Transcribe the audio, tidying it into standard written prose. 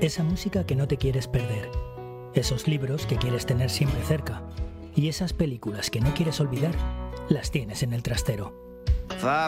Esa música que no te quieres perder. Esos libros que quieres tener siempre cerca. Y esas películas que no quieres olvidar, las tienes en el trastero.